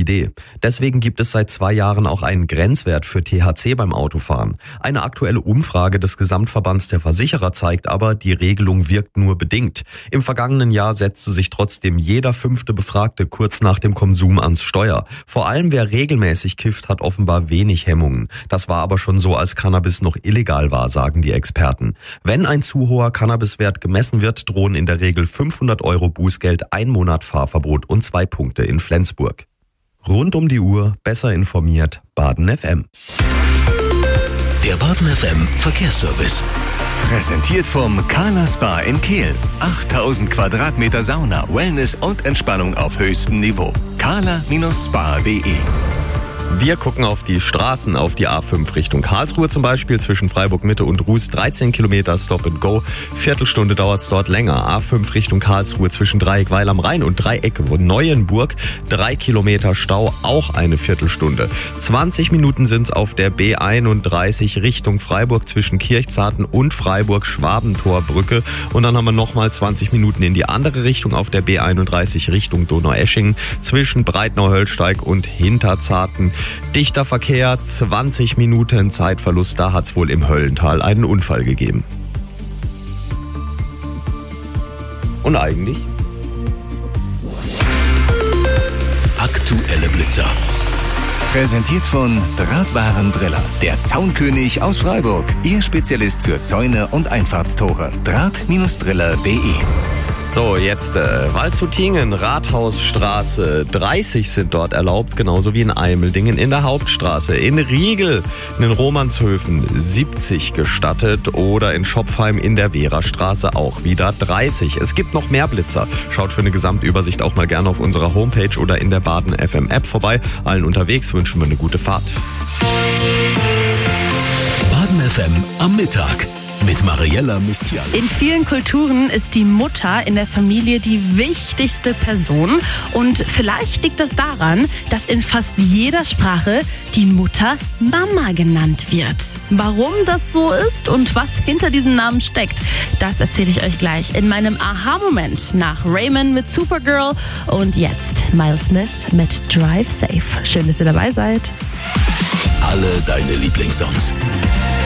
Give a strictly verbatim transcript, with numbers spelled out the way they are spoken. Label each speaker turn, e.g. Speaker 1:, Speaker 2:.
Speaker 1: Idee. Deswegen gibt es seit zwei Jahren auch einen Grenzwert für T H C beim Autofahren. Eine aktuelle Umfrage des Gesamtverbands der Versicherer zeigt aber, die Regelung wirkt nur bedingt. Im vergangenen Jahr setzte sich trotzdem jeder fünfte Befragte kurz nach dem Konsum ans Steuer. Vor allem wer regelmäßig kifft, hat offenbar wenig Hemmungen. Das war aber schon so, als Cannabis noch illegal war, sagen die Experten. Wenn ein zu hoher Cannabiswert gemessen wird, drohen in der Regel fünfhundert Euro Bußgeld, ein Monat Fahrverbot und zwei Punkte in Flensburg. Rund um die Uhr, besser informiert, Baden F M.
Speaker 2: Der Baden F M Verkehrsservice. Präsentiert vom Carla Spa in Kehl. achttausend Quadratmeter Sauna, Wellness und Entspannung auf höchstem Niveau. carla Spa punkt de.
Speaker 1: Wir gucken auf die Straßen, auf die A fünf Richtung Karlsruhe zum Beispiel, zwischen Freiburg Mitte und Ruß, dreizehn Kilometer Stop and Go, Viertelstunde dauert's dort länger. A fünf Richtung Karlsruhe zwischen Dreieck-Weil am Rhein und Dreieck-Neuenburg, drei Kilometer Stau, auch eine Viertelstunde. zwanzig Minuten sind's auf der B einunddreißig Richtung Freiburg zwischen Kirchzarten und Freiburg-Schwabentorbrücke. Und dann haben wir nochmal zwanzig Minuten in die andere Richtung auf der B einunddreißig Richtung Donaueschingen zwischen Breitnau-Höllsteig und Hinterzarten. Dichter Verkehr, zwanzig Minuten Zeitverlust, da hat's wohl im Höllental einen Unfall gegeben. Und eigentlich?
Speaker 2: Aktuelle Blitzer. Präsentiert von Drahtwarendriller, der Zaunkönig aus Freiburg. Ihr Spezialist für Zäune und Einfahrtstore. Draht Driller punkt de.
Speaker 1: So, jetzt äh, Waldshutingen, Rathausstraße, dreißig sind dort erlaubt, genauso wie in Eimeldingen in der Hauptstraße. In Riegel, in den Romanshöfen siebzig gestattet oder in Schopfheim in der Wehrastraße auch wieder dreißig. Es gibt noch mehr Blitzer. Schaut für eine Gesamtübersicht auch mal gerne auf unserer Homepage oder in der Baden F M App vorbei. Allen unterwegs wünschen wir eine gute Fahrt.
Speaker 2: Baden F M am Mittag. Mit Mariella Mistian.
Speaker 3: In vielen Kulturen ist die Mutter in der Familie die wichtigste Person. Und vielleicht liegt das daran, dass in fast jeder Sprache die Mutter Mama genannt wird. Warum das so ist und was hinter diesem Namen steckt, das erzähle ich euch gleich in meinem Aha-Moment nach Raymond mit Supergirl und jetzt Miles Smith mit Drive Safe. Schön, dass ihr dabei seid.
Speaker 2: Alle deine Lieblingssongs.